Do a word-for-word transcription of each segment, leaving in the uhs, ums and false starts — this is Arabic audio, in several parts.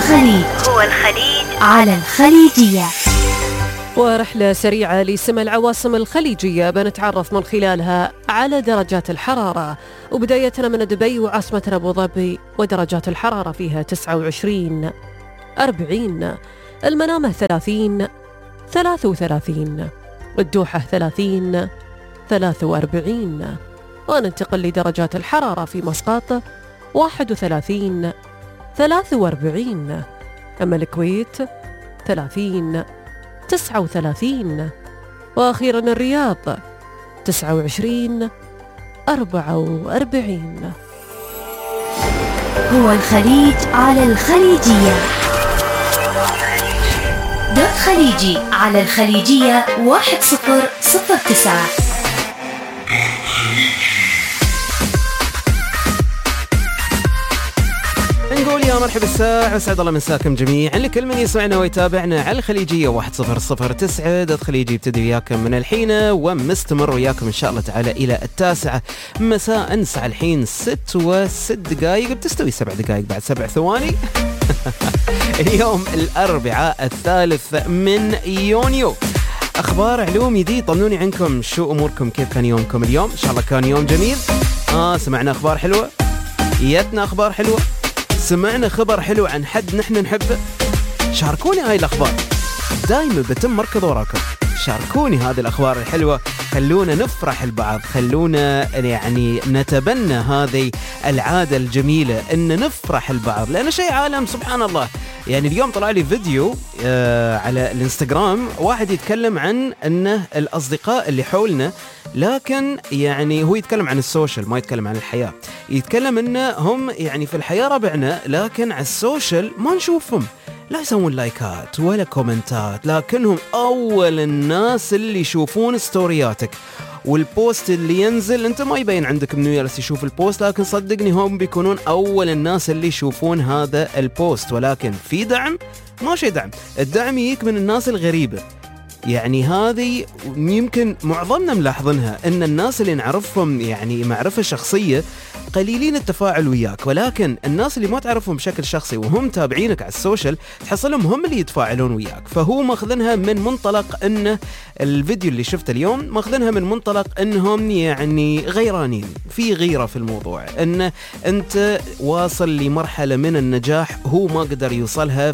الخليج هو الخليج على الخليجية. ورحلة سريعة لسما العواصم الخليجية بنتعرف من خلالها على درجات الحرارة، وبدايتنا من دبي وعاصمتنا أبو ظبي، ودرجات الحرارة فيها تسعة وعشرين أربعين، المنامة ثلاثين ثلاثة وثلاثين، الدوحة ثلاثين ثلاثة وأربعين. وننتقل لدرجات الحرارة في مسقط واحد وثلاثين ثلاثة وأربعين، أما الكويت ثلاثين تسعة وثلاثين، وأخيرا الرياض تسعة وعشرين أربعة وأربعين. هو الخليج على الخليجية. دوت خليجي على الخليجية واحد صفر صفر تسعة. نقول يا مرحبا الساعة وسعد الله مساكم جميعا لكل من يسمعنا ويتابعنا على الخليجية واحد صفر صفر تسعة. دوت خليجي يبتدي وياكم من الحين ومستمر وياكم إن شاء الله تعالى إلى التاسعة مساء. ساعة الحين ست وست دقائق، بتستوي سبع دقائق بعد سبع ثواني. اليوم الأربعاء الثالث من يونيو. أخبار علوم جديد، طمنوني عنكم، شو أموركم؟ كيف كان يومكم اليوم؟ إن شاء الله كان يوم جميل. آه سمعنا أخبار حلوة، يتنا أخبار حلوة، سمعنا خبر حلو عن حد نحن نحبه. شاركوني هاي الأخبار، دايما بتم مركض وراكم. شاركوني هذه الأخبار الحلوة، خلونا نفرح البعض، خلونا يعني نتبنى هذه العادة الجميلة إن نفرح البعض، لأن شيء عالم سبحان الله. يعني اليوم طلع لي فيديو آه على الانستغرام، واحد يتكلم عن أنه الأصدقاء اللي حولنا، لكن يعني هو يتكلم عن السوشيال ما يتكلم عن الحياة. يتكلم أنه هم يعني في الحياة ربعنا، لكن على السوشيال ما نشوفهم، لا يسوون لايكات ولا كومنتات، لكنهم أول الناس اللي يشوفون ستورياتك، والبوست اللي ينزل انت ما يبين عندك انه جالس يشوف البوست، لكن صدقني هم بيكونون اول الناس اللي يشوفون هذا البوست. ولكن في دعم؟ ما شيء دعم، الدعم يجيك من الناس الغريبة. يعني هذه يمكن معظمنا ملاحظينها، ان الناس اللي نعرفهم يعني معرفة شخصية قليلين التفاعل وياك، ولكن الناس اللي ما تعرفهم بشكل شخصي وهم تابعينك على السوشيال تحصلهم هم اللي يتفاعلون وياك. فهو ماخذنها من منطلق ان الفيديو اللي شفته اليوم ماخذنها من منطلق انهم يعني غيرانين، في غيرة في الموضوع، ان انت واصل لمرحلة من النجاح هو ما قدر يوصلها،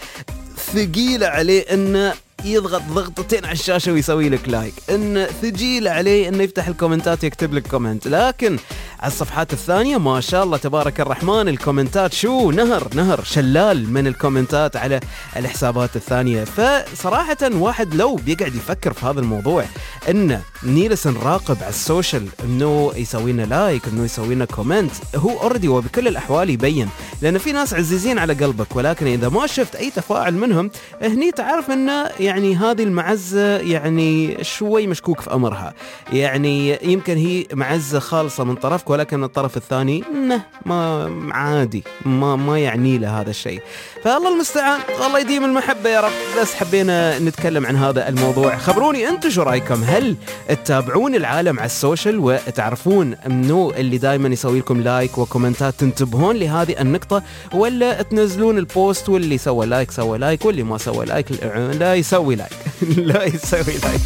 فثقيلة عليه انه يضغط ضغطتين على الشاشة ويسوي لك لايك، إن ثقيل عليه إنه يفتح الكومنتات ويكتب لك كومنت. لكن على الصفحات الثانية ما شاء الله تبارك الرحمن الكومنتات شو نهر نهر شلال من الكومنتات على الحسابات الثانية. فصراحة واحد لو بيقعد يفكر في هذا الموضوع، إنه نجلس نراقب على السوشيال إنه يسوي لنا لايك، إنه يسوي لنا كومنت، هو أوردي وبكل الأحوال يبين، لأن في ناس عزيزين على قلبك، ولكن إذا ما شفت أي تفاعل منهم هني تعرف إنه يعني هذه المعزة يعني شوي مشكوك في أمرها. يعني يمكن هي معزة خالصة من طرفك، ولكن الطرف الثاني نه ما عادي، ما ما يعني له هذا الشيء. فالله المستعان، الله يديم المحبة يا رب. بس حبينا نتكلم عن هذا الموضوع. خبروني أنتم شو رأيكم، هل تتابعون العالم على السوشيال وتعرفون أنه اللي دايما يسوي لكم لايك وكومنتات تنتبهون لهذه النقطة، ولا تنزلون البوست واللي سوى لايك سوى لايك واللي ما سوى لايك لا يسوي لايك لا يسوي لايك.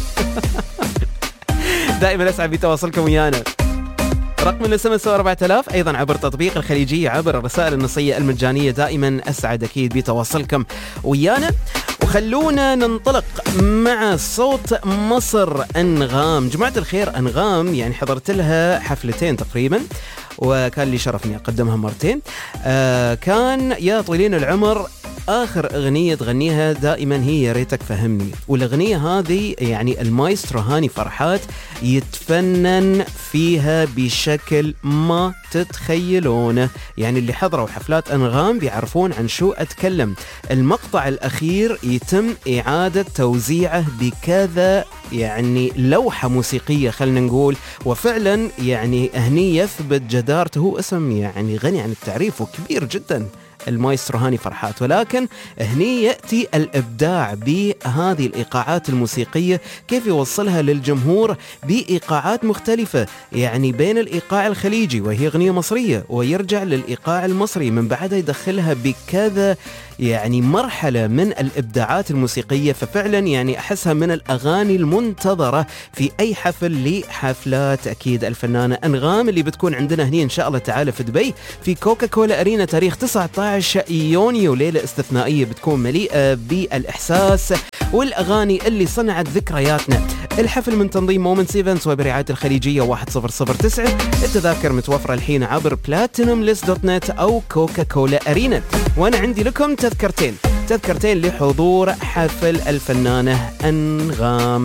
دائما أسعد بتواصلكم ويانا. رقم الاس ام اس أربعة آلاف، ايضا عبر تطبيق الخليجية عبر الرسائل النصية المجانية. دائما اسعد اكيد بتواصلكم ويانا. وخلونا ننطلق مع صوت مصر أنغام. جماعة الخير أنغام يعني حضرت لها حفلتين تقريبا، وكان لي شرف اني اقدمها مرتين. آه كان يا طويلين العمر آخر أغنية تغنيها دائما هي يا ريتك فهمني، والأغنية هذه يعني المايسترو هاني فرحات يتفنن فيها بشكل ما تتخيلونه. يعني اللي حضروا حفلات أنغام بيعرفون عن شو أتكلم. المقطع الأخير يتم إعادة توزيعه بكذا يعني لوحة موسيقية خلنا نقول، وفعلا يعني هني يثبت جدارته. اسم يعني غني عن التعريف وكبير جدا المايسترو هاني فرحات، ولكن هني يأتي الإبداع بهذه الإيقاعات الموسيقية، كيف يوصلها للجمهور بإيقاعات مختلفة، يعني بين الإيقاع الخليجي وهي أغنية مصرية، ويرجع للإيقاع المصري من بعدها يدخلها بكذا يعني مرحلة من الإبداعات الموسيقية، ففعلا يعني أحسها من الأغاني المنتظرة في أي حفل لحفلات أكيد الفنانة أنغام اللي بتكون عندنا هنا إن شاء الله تعالى في دبي في كوكا كولا أرينا تاريخ تسعة عشر يونيو. ليلة استثنائية بتكون مليئة بالإحساس والأغاني اللي صنعت ذكرياتنا. الحفل من تنظيم مومنتس ايفنتس وبرعاية الخليجية واحد صفر صفر تسعة. التذاكر متوفرة الحين عبر بلاتينوم ليست دوت نت أو كوكا كولا أرينا. وأنا عندي لكم تذكرتين تذكرتين لحضور حفل الفنانة أنغام.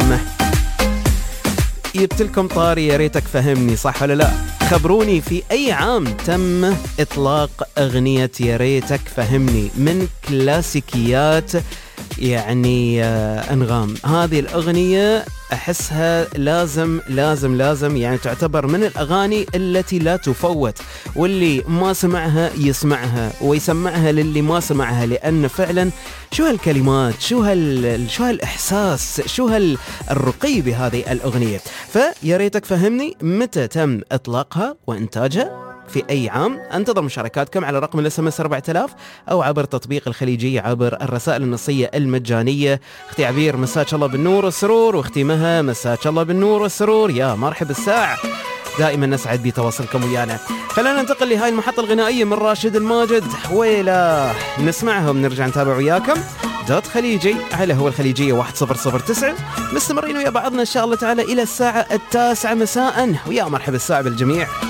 جبتلكم طاري يا ريتك فهمني، صح ولا لا؟ خبروني في أي عام تم إطلاق أغنية يا ريتك فهمني من كلاسيكيات يعني أنغام. هذه الأغنية أحسها لازم لازم لازم يعني تعتبر من الأغاني التي لا تفوت، واللي ما سمعها يسمعها ويسمعها للي ما سمعها، لأن فعلا شو هالكلمات، شو هال شو هالإحساس، شو هالرقي بهذه الأغنية. فيا ريتك فهمني متى تم إطلاقها وإنتاجها في أي عام. انتظر مشاركاتكم على رقم الاس ام اس أربعة آلاف أو عبر تطبيق الخليجية عبر الرسائل النصية المجانية. اختي عبير مساك الله بالنور والسرور، واختي مها مساك الله بالنور والسرور، يا مرحب الساعة، دائما نسعد بتواصلكم ويانا. خلينا ننتقل لهاي المحطة الغنائية من راشد الماجد، ويلا نسمعها ونرجع نتابع وياكم. دوت خليجي على هو الخليجية واحد صفر صفر تسعة، مستمرين ويا بعضنا إن شاء الله تعالى إلى الساعة التاسعة مساء، ويا مرحب الساعة بالجميع.